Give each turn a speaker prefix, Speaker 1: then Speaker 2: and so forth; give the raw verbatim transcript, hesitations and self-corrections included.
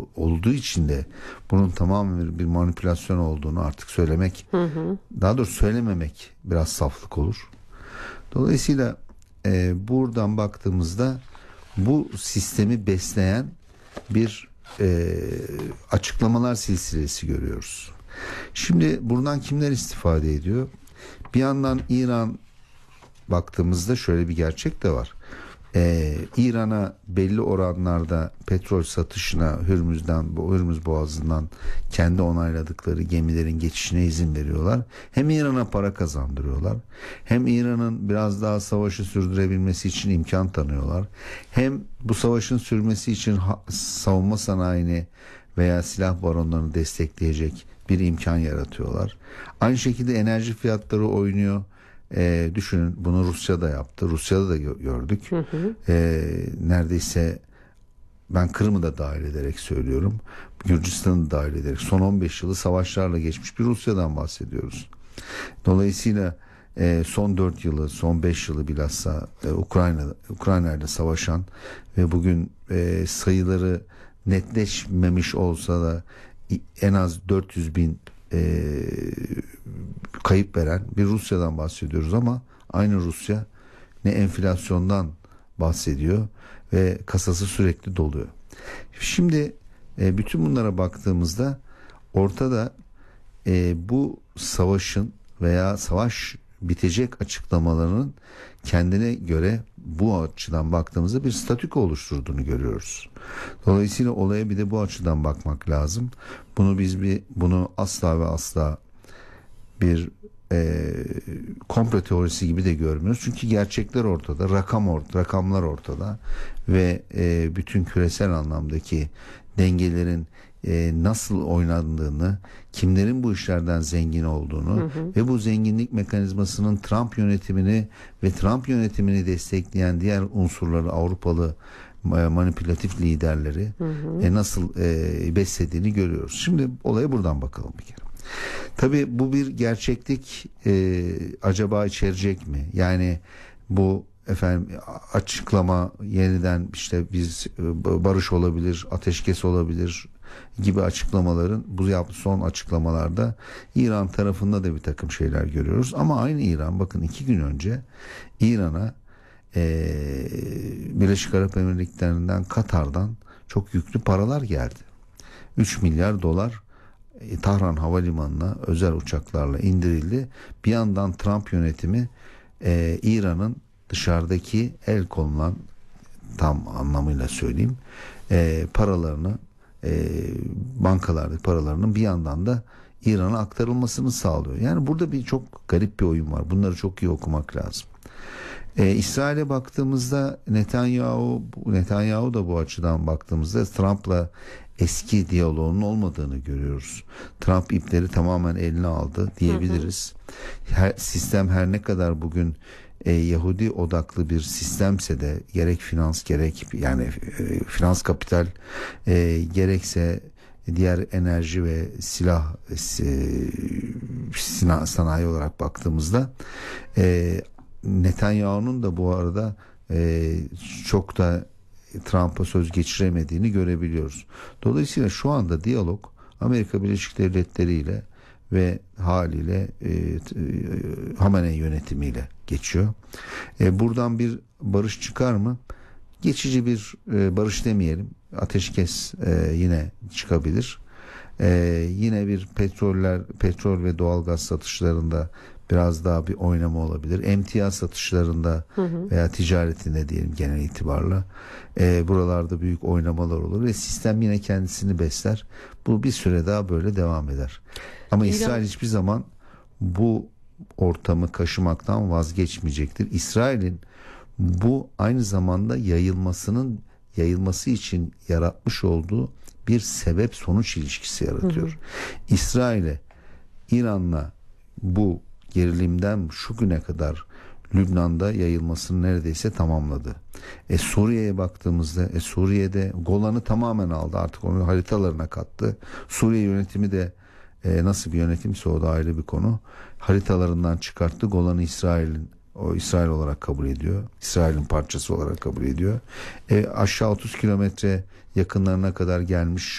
Speaker 1: olduğu olduğu için de bunun tamamen bir manipülasyon olduğunu artık söylemek, hı hı. daha doğrusu söylememek biraz saflık olur. Dolayısıyla e, buradan baktığımızda bu sistemi besleyen bir e, açıklamalar silsilesi görüyoruz. Şimdi buradan kimler istifade ediyor? Bir yandan İran, baktığımızda şöyle bir gerçek de var. Ee, İran'a belli oranlarda petrol satışına Hürmüz'den, Hürmüz Boğazı'ndan kendi onayladıkları gemilerin geçişine izin veriyorlar. Hem İran'a para kazandırıyorlar, hem İran'ın biraz daha savaşı sürdürebilmesi için imkan tanıyorlar. Hem bu savaşın sürmesi için ha- savunma sanayini veya silah baronlarını destekleyecek bir imkan yaratıyorlar. Aynı şekilde enerji fiyatları oynuyor. E, düşünün, bunu Rusya da yaptı. Rusya'da da gördük. Hı hı. E, neredeyse ben Kırım'ı da dahil ederek söylüyorum. Gürcistan'ı da dahil ederek son on beş yılı savaşlarla geçmiş bir Rusya'dan bahsediyoruz. Dolayısıyla e, son dört yılı, son beş yılı bilhassa e, Ukrayna Ukrayna ile savaşan ve bugün e, sayıları netleşmemiş olsa da en az dört yüz bin e, kayıp veren bir Rusya'dan bahsediyoruz, ama aynı Rusya ne enflasyondan bahsediyor ve kasası sürekli doluyor. Şimdi e, bütün bunlara baktığımızda ortada e, bu savaşın veya savaş bitecek açıklamalarının kendine göre bu açıdan baktığımızda bir statüko oluşturduğunu görüyoruz. Dolayısıyla olaya bir de bu açıdan bakmak lazım. Bunu biz bir bunu asla ve asla bir e, komplo teorisi gibi de görmüyoruz. Çünkü gerçekler ortada, rakam ortada, rakamlar ortada ve e, bütün küresel anlamdaki dengelerin e, nasıl oynandığını, kimlerin bu işlerden zengin olduğunu, hı hı. ve bu zenginlik mekanizmasının Trump yönetimini ve Trump yönetimini destekleyen diğer unsurları, Avrupalı manipülatif liderleri hı hı. E, nasıl e, beslediğini görüyoruz. Şimdi olaya buradan bakalım bir kere. Tabii bu bir gerçeklik e, acaba içerecek mi? Yani bu efendim açıklama yeniden işte biz barış olabilir, ateşkes olabilir gibi açıklamaların, bu yaptığı son açıklamalarda İran tarafında da bir takım şeyler görüyoruz. Ama aynı İran, bakın iki gün önce İran'a e, Birleşik Arap Emirlikleri'nden, Katar'dan çok yüklü paralar geldi. üç milyar dolar Tahran Havalimanı'na özel uçaklarla indirildi. Bir yandan Trump yönetimi e, İran'ın dışarıdaki el konulan, tam anlamıyla söyleyeyim, e, paralarını, e, bankalardaki paralarının bir yandan da İran'a aktarılmasını sağlıyor. Yani burada bir çok garip bir oyun var. Bunları çok iyi okumak lazım. E, İsrail'e baktığımızda Netanyahu, Netanyahu da bu açıdan baktığımızda Trump'la eski diyaloğunun olmadığını görüyoruz. Trump ipleri tamamen eline aldı diyebiliriz. Her, sistem her ne kadar bugün e, Yahudi odaklı bir sistemse de, gerek finans gerek yani e, finans kapital e, gerekse diğer enerji ve silah e, sanayi olarak baktığımızda e, Netanyahu'nun da bu arada e, çok da Trump'a söz geçiremediğini görebiliyoruz. Dolayısıyla şu anda diyalog Amerika Birleşik Devletleri ile ve haliyle e, e, Hamenei yönetimiyle geçiyor. E, buradan bir barış çıkar mı? Geçici bir e, barış demeyelim. Ateşkes e, yine çıkabilir. E, yine bir petroller, petrol ve doğalgaz satışlarında biraz daha bir oynama olabilir. Emtia satışlarında hı hı. veya ticaretinde diyelim genel itibarla e, buralarda büyük oynamalar olur ve sistem yine kendisini besler. Bu bir süre daha böyle devam eder. Ama İran... İsrail hiçbir zaman bu ortamı kaşımaktan vazgeçmeyecektir. İsrail'in bu aynı zamanda yayılmasının yayılması için yaratmış olduğu bir sebep sonuç ilişkisi yaratıyor. Hı hı. İsrail'e, İran'la bu gerilimden şu güne kadar Lübnan'da yayılmasını neredeyse tamamladı. E Suriye'ye baktığımızda e Suriye'de Golan'ı tamamen aldı, artık onu haritalarına kattı. Suriye yönetimi de e, nasıl bir yönetimse o da ayrı bir konu. Haritalarından çıkarttı. Golan'ı İsrail'in o İsrail olarak kabul ediyor. İsrail'in parçası olarak kabul ediyor. E, aşağı otuz kilometre yakınlarına kadar gelmiş